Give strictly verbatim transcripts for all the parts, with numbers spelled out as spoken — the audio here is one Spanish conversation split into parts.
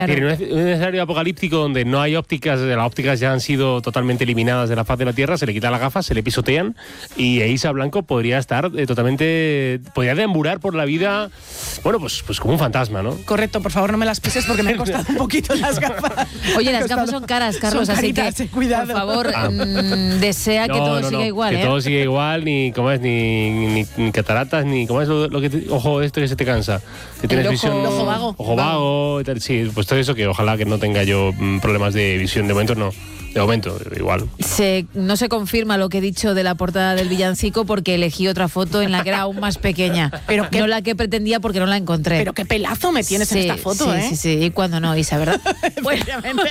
Claro. En un escenario apocalíptico donde no hay ópticas, las ópticas ya han sido totalmente eliminadas de la faz de la Tierra, se le quitan las gafas, se le pisotean y Eiza Blanco podría estar eh, totalmente, podría deambular por la vida, bueno, pues, pues como un fantasma, ¿no? Correcto, por favor no me las pises porque me han costado un poquito las gafas. Oye, las gafas son caras, Carlos, son así caritas, que, cuidado. por favor, ah. mmm, desea que no, todo no, siga no, igual, que ¿eh? todo siga igual, ni, ¿cómo es? Ni, ni, ni cataratas, ni, ¿cómo es lo, lo que te, ojo este que se te cansa? Que tienes ojo, visión, ojo vago. Ojo vago, y tal, sí, pues todo eso que ojalá que no tenga yo mmm, problemas de visión, de momento no. De momento, igual. Se, no se confirma lo que he dicho de la portada del villancico porque elegí otra foto en la que era aún más pequeña. Pero qué, no la que pretendía porque no la encontré. Pero qué pelazo me tienes sí, en esta foto, sí, ¿eh? Sí, sí, y cuando no, Isa, ¿verdad? Bueno,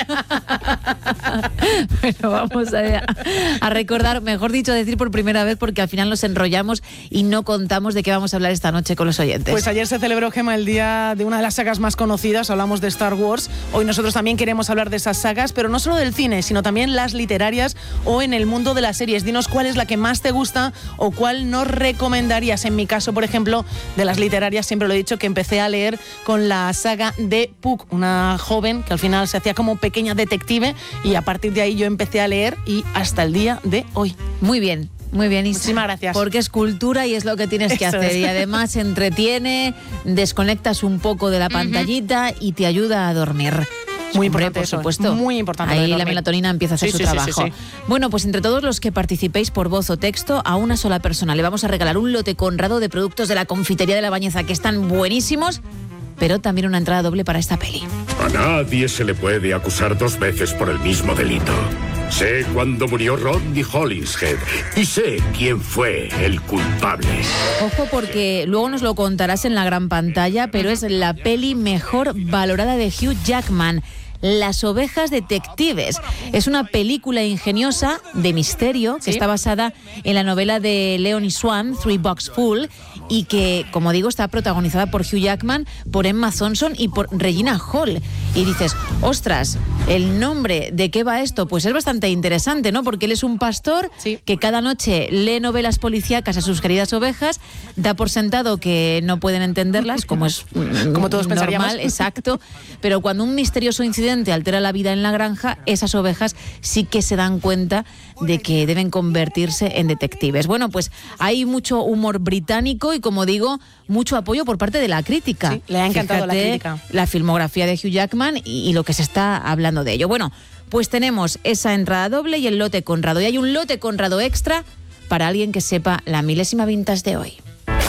bueno, vamos a, a recordar, mejor dicho, a decir por primera vez porque al final nos enrollamos y no contamos de qué vamos a hablar esta noche con los oyentes. Pues ayer se celebró, Gemma, el día de una de las sagas más conocidas, hablamos de Star Wars. Hoy nosotros también queremos hablar de esas sagas, pero no solo del cine, sino también también las literarias o en el mundo de las series. Dinos cuál es la que más te gusta o cuál nos recomendarías. En mi caso, por ejemplo, de las literarias, siempre lo he dicho, que empecé a leer con la saga de Puck, una joven que al final se hacía como pequeña detective y a partir de ahí yo empecé a leer y hasta el día de hoy. Muy bien. Muy bien, Isa. Muchísimas gracias. Porque es cultura y es lo que tienes que Eso hacer. es. Y además entretiene, desconectas un poco de la pantallita uh-huh. y te ayuda a dormir. Muy Hombre, importante, por eso, supuesto. Muy importante. Ahí la melatonina empieza a hacer sí, su sí, trabajo. Sí, sí, sí. Bueno, pues entre todos los que participéis por voz o texto, a una sola persona le vamos a regalar un lote conrado de productos de la confitería de La Bañeza que están buenísimos, pero también una entrada doble para esta peli. A nadie se le puede acusar dos veces por el mismo delito. Sé cuándo murió Rodney Hollingshead y sé quién fue el culpable. Ojo porque luego nos lo contarás en la gran pantalla, pero es la peli mejor valorada de Hugh Jackman. Las ovejas detectives. Es una película ingeniosa de misterio que ¿Sí? está basada en la novela de Leonie Swan, Three Bucks Full, y que, como digo, está protagonizada por Hugh Jackman, por Emma Thompson y por Regina Hall. Y dices, ostras, ¿el nombre de qué va esto? Pues es bastante interesante, ¿no? Porque él es un pastor sí. que cada noche lee novelas policíacas a sus queridas ovejas, da por sentado que no pueden entenderlas, como es como todos normal, pensaríamos. Exacto, pero cuando un misterioso incidente altera la vida en la granja, esas ovejas sí que se dan cuenta de que deben convertirse en detectives. Bueno, pues hay mucho humor británico y, como digo, mucho apoyo por parte de la crítica. Sí, le ha encantado Fíjate, la crítica. La filmografía de Hugh Jackman y, y lo que se está hablando de ello. Bueno, pues tenemos esa entrada doble y el lote Conrado. Y hay un lote Conrado extra para alguien que sepa la milésima vintage de hoy.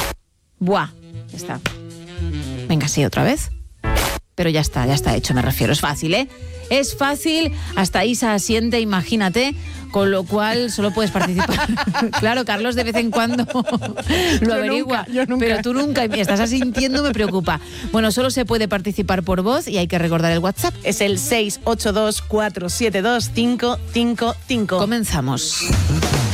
Buah, ya está. Venga, sí, otra vez. Pero ya está, ya está hecho, me refiero. Es fácil, ¿eh? Es fácil, hasta Isa asiente, imagínate, con lo cual solo puedes participar. Claro, Carlos de vez en cuando lo yo averigua, nunca, yo nunca. Pero tú nunca, y estás asintiendo, me preocupa. Bueno, solo se puede participar por voz y hay que recordar el WhatsApp. Es el seis ocho dos, cuatro siete dos, cinco cinco cinco. Comenzamos.